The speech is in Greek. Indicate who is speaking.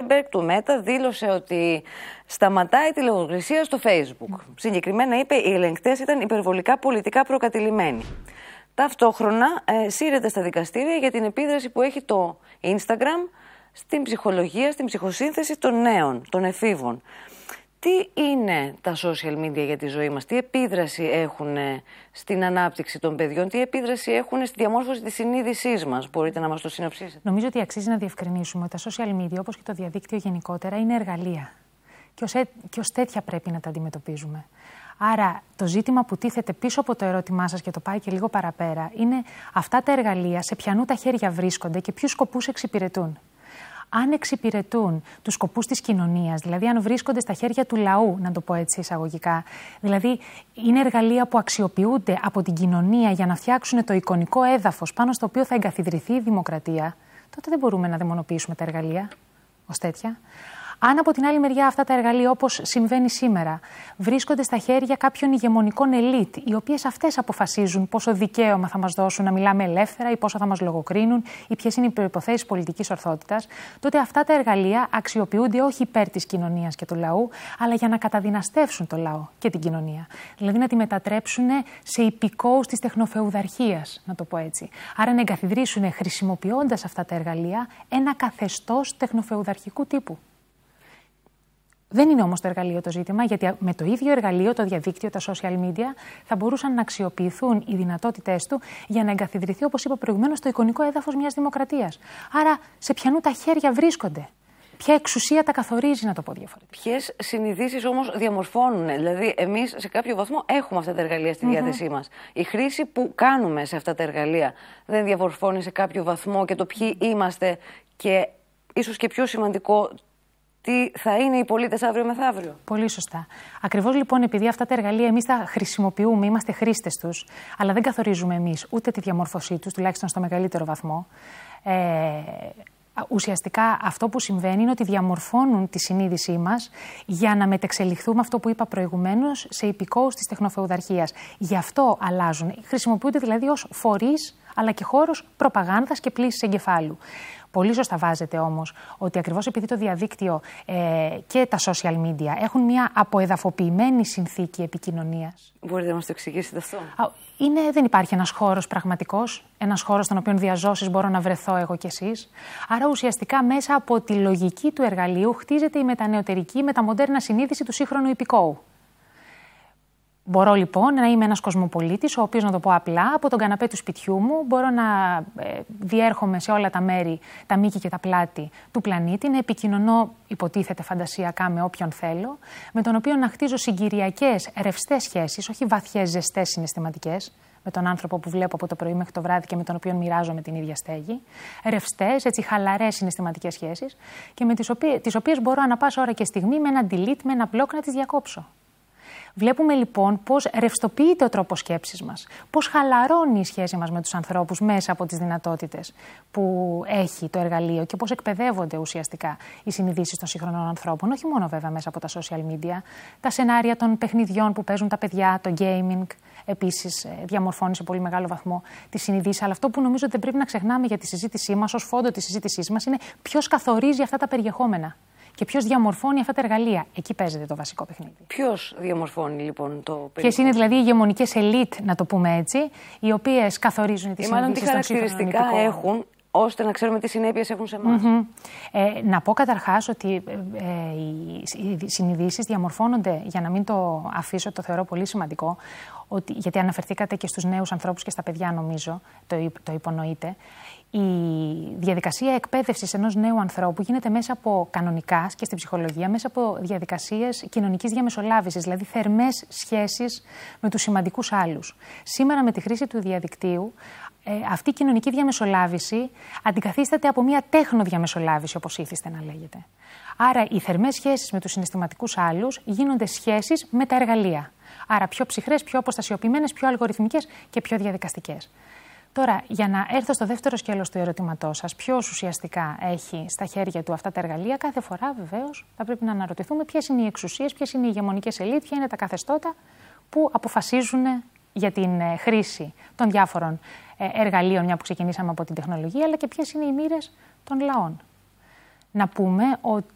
Speaker 1: Ζούκερμπεργκ του Μέτα δήλωσε ότι σταματάει τη λογοκρισία στο Facebook. Συγκεκριμένα είπε οι ελεγκτές ήταν υπερβολικά πολιτικά προκατηλημένοι. Ταυτόχρονα σύρεται στα δικαστήρια για την επίδραση που έχει το Instagram στην ψυχολογία, στην ψυχοσύνθεση των νέων, των εφήβων. Τι είναι τα social media για τη ζωή μας, τι επίδραση έχουν στην ανάπτυξη των παιδιών, τι επίδραση έχουν στη διαμόρφωση της συνείδησής μας, μπορείτε να μας το συνοψίσετε?
Speaker 2: Νομίζω ότι αξίζει να διευκρινίσουμε ότι τα social media, όπως και το διαδίκτυο γενικότερα, είναι εργαλεία. Και ως τέτοια πρέπει να τα αντιμετωπίζουμε. Άρα, το ζήτημα που τίθεται πίσω από το ερώτημά σας και το πάει και λίγο παραπέρα, είναι αυτά τα εργαλεία σε ποιανού τα χέρια βρίσκονται και ποιους σκοπούς εξυπηρετούν. Αν εξυπηρετούν τους σκοπούς της κοινωνίας, δηλαδή αν βρίσκονται στα χέρια του λαού, να το πω έτσι εισαγωγικά, δηλαδή είναι εργαλεία που αξιοποιούνται από την κοινωνία για να φτιάξουν το εικονικό έδαφος πάνω στο οποίο θα εγκαθιδρυθεί η δημοκρατία, τότε δεν μπορούμε να δαιμονοποιήσουμε τα εργαλεία ως τέτοια. Αν από την άλλη μεριά αυτά τα εργαλεία, όπως συμβαίνει σήμερα, βρίσκονται στα χέρια κάποιων ηγεμονικών ελίτ, οι οποίες αυτές αποφασίζουν πόσο δικαίωμα θα μας δώσουν να μιλάμε ελεύθερα ή πόσο θα μας λογοκρίνουν ή ποιες είναι οι προϋποθέσεις πολιτικής ορθότητας, τότε αυτά τα εργαλεία αξιοποιούνται όχι υπέρ της κοινωνίας και του λαού, αλλά για να καταδυναστεύσουν το λαό και την κοινωνία. Δηλαδή να τη μετατρέψουν σε υπηκόους της τεχνοφεουδαρχίας, να το πω έτσι. Άρα να εγκαθιδρύσουν, χρησιμοποιώντας αυτά τα εργαλεία, ένα καθεστώς τεχνοφεουδαρχικού τύπου. Δεν είναι όμως το εργαλείο το ζήτημα, γιατί με το ίδιο εργαλείο, το διαδίκτυο, τα social media, θα μπορούσαν να αξιοποιηθούν οι δυνατότητές του για να εγκαθιδρυθεί, όπως είπα προηγουμένως, το εικονικό έδαφος μιας δημοκρατίας. Άρα, σε ποιανού τα χέρια βρίσκονται, ποια εξουσία τα καθορίζει, να το πω διαφορετικά.
Speaker 1: Ποιες συνειδήσεις όμως διαμορφώνουν? Δηλαδή, εμείς σε κάποιο βαθμό έχουμε αυτά τα εργαλεία στη διάθεσή μας. Η χρήση που κάνουμε σε αυτά τα εργαλεία δεν διαμορφώνει σε κάποιο βαθμό και το ποιοι είμαστε και ίσως και πιο σημαντικό, τι θα είναι οι πολίτες αύριο μεθαύριο? Πολύ
Speaker 2: σωστά. Ακριβώς λοιπόν, επειδή αυτά τα εργαλεία εμείς τα χρησιμοποιούμε, είμαστε χρήστες τους, αλλά δεν καθορίζουμε εμείς ούτε τη διαμόρφωσή τους, τουλάχιστον στο μεγαλύτερο βαθμό. Ουσιαστικά αυτό που συμβαίνει είναι ότι διαμορφώνουν τη συνείδησή μας για να μετεξελιχθούμε, αυτό που είπα προηγουμένως, σε υπηκόους της τεχνοφεουδαρχίας. Γι' αυτό αλλάζουν. Χρησιμοποιούνται δηλαδή ως φορείς, αλλά και χώρος προπαγάνδας και πλύσης εγκεφάλου. Πολύ σωστά βάζετε όμως ότι ακριβώς επειδή το διαδίκτυο και τα social media έχουν μια αποεδαφοποιημένη συνθήκη επικοινωνίας.
Speaker 1: Μπορείτε να μας το εξηγήσετε αυτό?
Speaker 2: Δεν υπάρχει ένας χώρος πραγματικός, ένας χώρος στον οποίο διαζώσεις μπορώ να βρεθώ εγώ κι εσείς. Άρα ουσιαστικά μέσα από τη λογική του εργαλείου χτίζεται η μετανεωτερική, μεταμοντέρνα συνείδηση του σύγχρονου υπηκόου. Μπορώ λοιπόν να είμαι ένας κοσμοπολίτης, ο οποίος, να το πω απλά, από τον καναπέ του σπιτιού μου μπορώ να διέρχομαι σε όλα τα μέρη, τα μήκη και τα πλάτη του πλανήτη, να επικοινωνώ, υποτίθεται φαντασιακά, με όποιον θέλω, με τον οποίο να χτίζω συγκυριακές, ρευστές σχέσεις, όχι βαθιές, ζεστές συναισθηματικές, με τον άνθρωπο που βλέπω από το πρωί μέχρι το βράδυ και με τον οποίο μοιράζομαι την ίδια στέγη. Ρευστές, έτσι χαλαρές συναισθηματικές σχέσεις, και με τις οποίες μπορώ ανά πάσα ώρα και στιγμή με ένα delete, με ένα block να τις διακόψω. Βλέπουμε λοιπόν πώς ρευστοποιείται ο τρόπος σκέψης μας, πώς χαλαρώνει η σχέση μας με τους ανθρώπους μέσα από τις δυνατότητες που έχει το εργαλείο και πώς εκπαιδεύονται ουσιαστικά οι συνειδήσεις των σύγχρονων ανθρώπων, όχι μόνο βέβαια μέσα από τα social media, τα σενάρια των παιχνιδιών που παίζουν τα παιδιά, το gaming, επίσης διαμορφώνει σε πολύ μεγάλο βαθμό τις συνειδήσεις. Αλλά αυτό που νομίζω ότι δεν πρέπει να ξεχνάμε για τη συζήτησή μας, ως φόντο της συζήτησής μας, είναι ποιος καθορίζει αυτά τα περιεχόμενα. Και ποιος διαμορφώνει αυτά τα εργαλεία. Εκεί παίζεται το βασικό παιχνίδι.
Speaker 1: Ποιος διαμορφώνει λοιπόν το περιεχόμενο?
Speaker 2: Ποιες είναι δηλαδή οι ηγεμονικές ελίτ, να το πούμε έτσι, οι οποίες καθορίζουν τις συνειδήσεις των σύγχρονων υπηκόων.
Speaker 1: Τι χαρακτηριστικά έχουν, ώστε να ξέρουμε τι συνέπειες έχουν σε εμάς?
Speaker 2: Να πω καταρχάς ότι οι συνειδήσεις διαμορφώνονται, για να μην το αφήσω, το θεωρώ πολύ σημαντικό, γιατί αναφερθήκατε και στους νέους ανθρώπους και στα παιδιά, νομίζω, το υπονοείτε. Η διαδικασία εκπαίδευσης ενός νέου ανθρώπου γίνεται μέσα από κανονικά και στην ψυχολογία, μέσα από διαδικασίες κοινωνικής διαμεσολάβησης, δηλαδή θερμές σχέσεις με τους σημαντικούς άλλους. Σήμερα, με τη χρήση του διαδικτύου, αυτή η κοινωνική διαμεσολάβηση αντικαθίσταται από μια τέχνοδιαμεσολάβηση, όπως ήθιστε να λέγεται. Άρα, οι θερμές σχέσεις με τους συναισθηματικούς άλλους γίνονται σχέσεις με τα εργαλεία. Άρα, πιο ψυχρές, πιο αποστασιοποιημένες, πιο αλγοριθμικές και πιο διαδικαστικές. Τώρα, για να έρθω στο δεύτερο σκέλος του ερωτήματός σας, ποιος ουσιαστικά έχει στα χέρια του αυτά τα εργαλεία, κάθε φορά βεβαίως θα πρέπει να αναρωτηθούμε ποιες είναι οι εξουσίες, ποιες είναι οι ηγεμονικές ελίτ, ποια είναι τα καθεστώτα που αποφασίζουν για την χρήση των διάφορων εργαλείων, μια που ξεκινήσαμε από την τεχνολογία, αλλά και ποιες είναι οι μοίρες των λαών. Να πούμε ότι